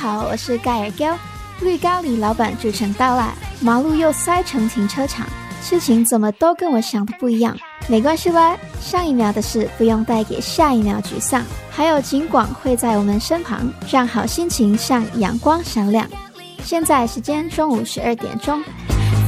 好，我是盖尔娇。绿咖喱老板制成到啦，马路又塞成停车场，事情怎么都跟我想的不一样。没关系啦，上一秒的事不用带给下一秒沮丧，还有警广会在我们身旁，让好心情像阳光闪亮。现在时间中午12点钟。